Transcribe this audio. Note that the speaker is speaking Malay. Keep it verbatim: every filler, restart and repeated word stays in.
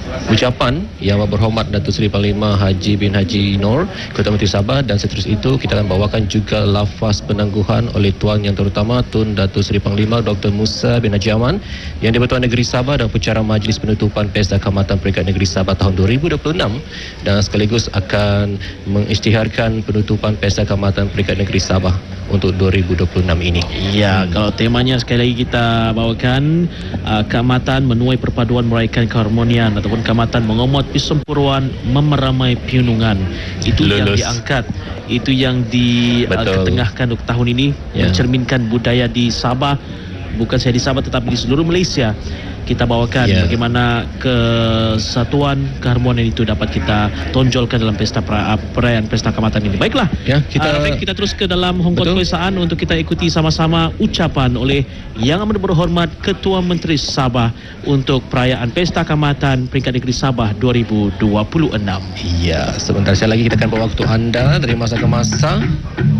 ucapan Yang Berhormat Datuk Seri Panglima Haji bin Haji Nur, Ketua Menteri Sabah, dan seterus itu kita akan bawakan juga lafaz penangguhan oleh Tuan Yang Terutama Tun Datuk Seri Panglima Doktor Musa bin Haji Aman, Yang di-Pertuan Negeri Sabah, dan pucara majlis penutupan Pesta Khidmatan Peringkat Negeri Sabah tahun dua ribu dua puluh enam, dan sekaligus akan mengisytiharkan penutupan Pesta Khidmatan Peringkat Negeri Sabah untuk dua ribu dua puluh enam ini. Ya, hmm. kalau temanya sekali lagi kita bawakan uh, keamatan menuai perpaduan meraihkan keharmonian, ataupun keamatan mengomot persempuruan memeramai piunungan. Itu Lulus. yang diangkat, itu yang diketengahkan uh, untuk tahun ini, ya. mencerminkan budaya di Sabah, bukan saya di Sabah tetapi di seluruh Malaysia. Kita bawakan yeah. bagaimana kesatuan, keharmonian itu dapat kita tonjolkan dalam pesta perayaan Pesta Khidmatan ini. Baiklah, yeah, kita uh, kita terus ke dalam hongkot keesaan untuk kita ikuti sama-sama ucapan oleh Yang Amat Berhormat Ketua Menteri Sabah untuk perayaan Pesta Khidmatan Peringkat Negeri Sabah dua ribu dua puluh enam. Ya, sebentar saya lagi kita akan bawa waktu anda dari masa ke masa.